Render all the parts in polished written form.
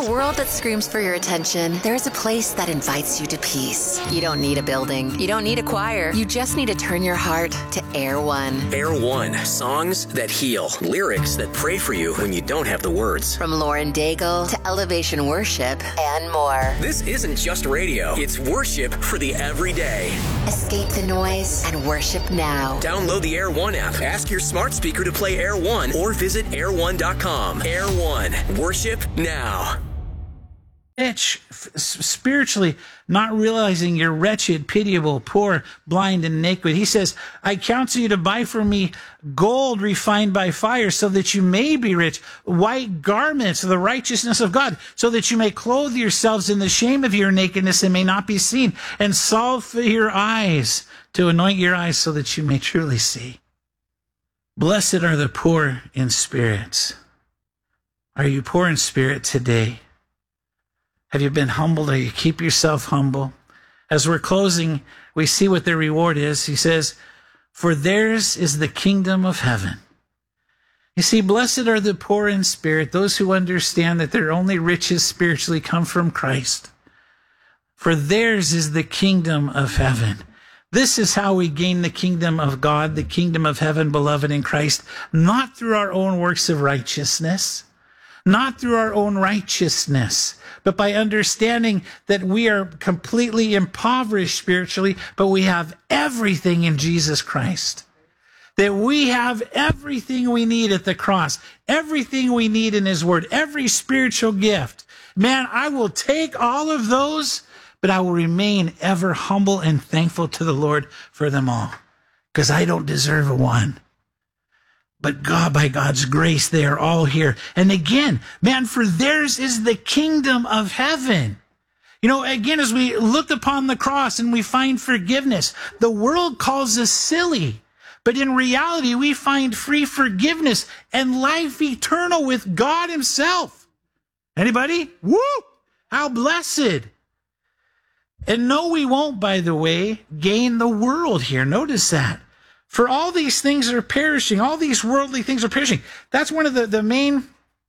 a world that screams for your attention, there's a place that invites you to peace. You don't need a building. You don't need a choir. You just need to turn your heart to Air One. Air One. Songs that heal. Lyrics that pray for you when you don't have the words. From Lauren Daigle to Elevation Worship and more. This isn't just radio. It's worship for the everyday. Escape the noise and worship now. Download the Air One app. Ask your smart speaker to play Air One or visit air1.com. Air One. Worship now. Spiritually, not realizing you're wretched, pitiable, poor, blind, and naked. He says, I counsel you to buy from me gold refined by fire so that you may be rich, white garments of the righteousness of God, so that you may clothe yourselves in the shame of your nakedness and may not be seen, and salve for your eyes, to anoint your eyes so that you may truly see. Blessed are the poor in spirit. Are you poor in spirit today? Have you been humbled? Or you keep yourself humble? As we're closing, we see what their reward is. He says, for theirs is the kingdom of heaven. You see, blessed are the poor in spirit, those who understand that their only riches spiritually come from Christ. For theirs is the kingdom of heaven. This is how we gain the kingdom of God, the kingdom of heaven, beloved in Christ, not through our own works of righteousness, not through our own righteousness, but by understanding that we are completely impoverished spiritually, but we have everything in Jesus Christ. That we have everything we need at the cross, everything we need in His Word, every spiritual gift. Man, I will take all of those, but I will remain ever humble and thankful to the Lord for them all, because I don't deserve one. But God, by God's grace, they are all here. And again, man, for theirs is the kingdom of heaven. You know, again, as we look upon the cross and we find forgiveness, the world calls us silly. But in reality, we find free forgiveness and life eternal with God Himself. Anybody? Woo! How blessed. And no, we won't, by the way, gain the world here. Notice that. For all these things are perishing. All these worldly things are perishing. That's one of the main,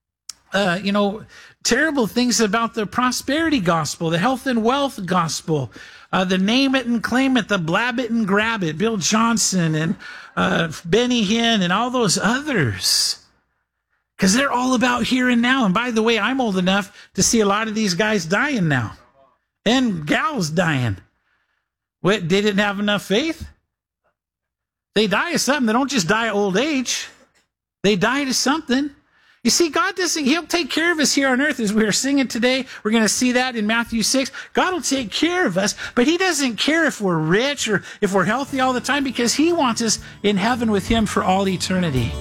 terrible things about the prosperity gospel, the health and wealth gospel, the name it and claim it, the blab it and grab it, Bill Johnson and Benny Hinn and all those others. Because they're all about here and now. And by the way, I'm old enough to see a lot of these guys dying now. And gals dying. What, they didn't have enough faith? They die of something. They don't just die of old age. They died of something. You see, God doesn't, He'll take care of us here on earth as we are singing today. We're going to see that in Matthew 6. God will take care of us, but He doesn't care if we're rich or if we're healthy all the time, because He wants us in heaven with Him for all eternity.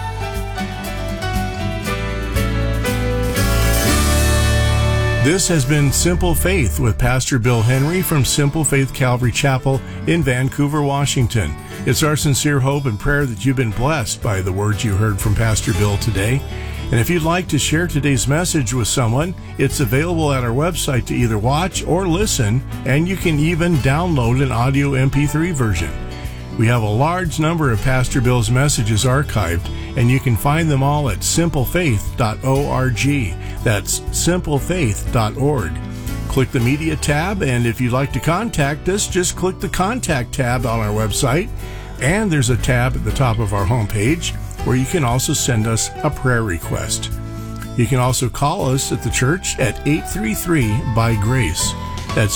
This has been Simple Faith with Pastor Bill Henry from Simple Faith Calvary Chapel in Vancouver, Washington. It's our sincere hope and prayer that you've been blessed by the words you heard from Pastor Bill today. And if you'd like to share today's message with someone, it's available at our website to either watch or listen, and you can even download an audio MP3 version. We have a large number of Pastor Bill's messages archived, and you can find them all at simplefaith.org. That's simplefaith.org. Click the Media tab, and if you'd like to contact us, just click the Contact tab on our website, and there's a tab at the top of our homepage where you can also send us a prayer request. You can also call us at the church at 833-BY-GRACE. That's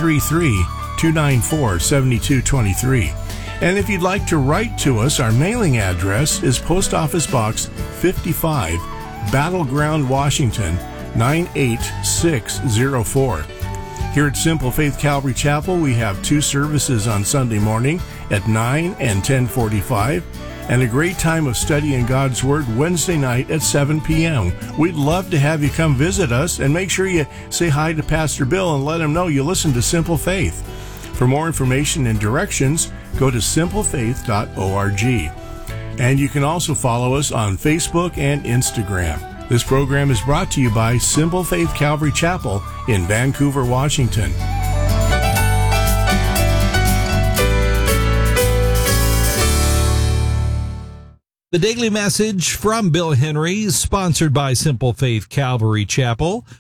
833-294-7223. And if you'd like to write to us, our mailing address is Post Office Box 55, Battleground, Washington, 98604. Here at Simple Faith Calvary Chapel, we have 2 services on Sunday morning at 9 and 10:45, and a great time of studying God's Word Wednesday night at 7 p.m. We'd love to have you come visit us, and make sure you say hi to Pastor Bill and let him know you listen to Simple Faith. For more information and directions, go to simplefaith.org. And you can also follow us on Facebook and Instagram. This program is brought to you by Simple Faith Calvary Chapel in Vancouver, Washington. The Daily Message from Bill Henry, sponsored by Simple Faith Calvary Chapel.